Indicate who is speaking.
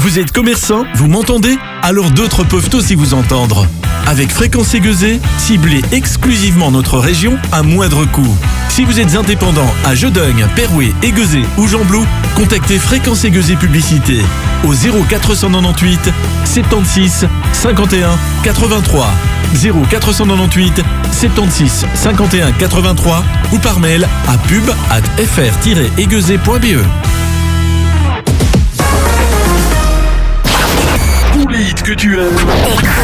Speaker 1: Vous êtes commerçant? Vous m'entendez? Alors d'autres peuvent aussi vous entendre. Avec Fréquence Aiguezée, ciblez exclusivement notre région à moindre coût. Si vous êtes indépendant à Jeudeugne, Perouet, Aiguezée ou Gembloux, contactez Fréquence Aiguezée Publicité au 0498 76 51 83. 0498 76 51 83 ou par mail à pub@fr-aiguezée.be. Tous les hits que tu aimes.